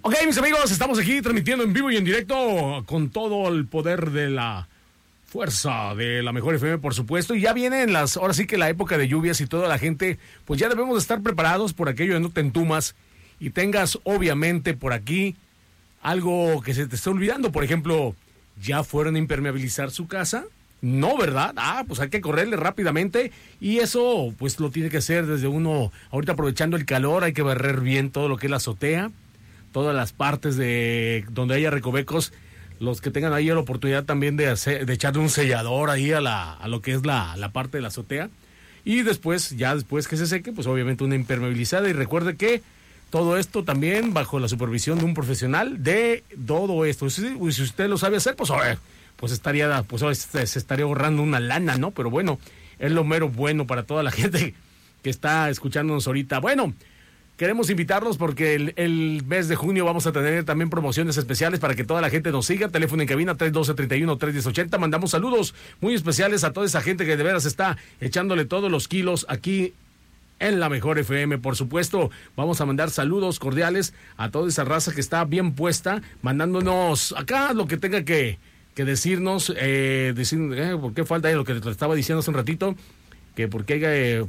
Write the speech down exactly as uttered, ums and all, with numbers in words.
Ok, mis amigos, estamos aquí transmitiendo en vivo y en directo con todo el poder de la fuerza de la Mejor F M, por supuesto. Y ya vienen las, ahora sí que la época de lluvias y toda la gente, pues ya debemos de estar preparados por aquello de no te entumas y tengas obviamente por aquí algo que se te está olvidando. Por ejemplo, ¿ya fueron a impermeabilizar su casa? No, ¿verdad? Ah, pues hay que correrle rápidamente y eso pues lo tiene que hacer desde uno, ahorita aprovechando el calor, hay que barrer bien todo lo que es la azotea, todas las partes de donde haya recovecos, los que tengan ahí la oportunidad también de hacer, de echarle un sellador ahí a la, a lo que es la, la parte de la azotea y después, ya después que se seque, pues obviamente una impermeabilizada y recuerde que todo esto también bajo la supervisión de un profesional de todo esto. Si, si usted lo sabe hacer, pues a ver, pues estaría, pues se estaría ahorrando una lana, ¿no? Pero bueno, es lo mero bueno para toda la gente que está escuchándonos ahorita. Bueno, queremos invitarlos porque el, el mes de junio vamos a tener también promociones especiales para que toda la gente nos siga. Teléfono en cabina tres uno dos, tres uno, tres uno cero ochenta. Mandamos saludos muy especiales a toda esa gente que de veras está echándole todos los kilos aquí en la Mejor F M, por supuesto. Vamos a mandar saludos cordiales a toda esa raza que está bien puesta, mandándonos acá lo que tenga que, que decirnos, eh, decir, eh, por qué falta eh, lo que te estaba diciendo hace un ratito, que por qué... Eh,